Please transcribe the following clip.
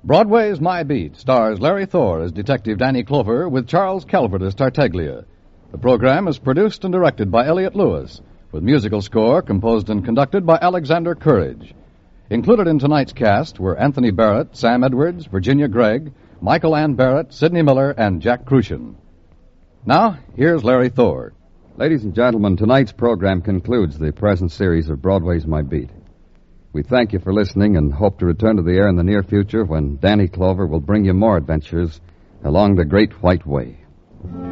Broadway's My Beat stars Larry Thor as Detective Danny Clover with Charles Calvert as Tartaglia. The program is produced and directed by Elliott Lewis, with musical score composed and conducted by Alexander Courage. Included in tonight's cast were Anthony Barrett, Sam Edwards, Virginia Gregg, Michael Ann Barrett, Sidney Miller, and Jack Crucian. Now, here's Larry Thor. Ladies and gentlemen, tonight's program concludes the present series of Broadway's My Beat. We thank you for listening and hope to return to the air in the near future when Danny Clover will bring you more adventures along the Great White Way.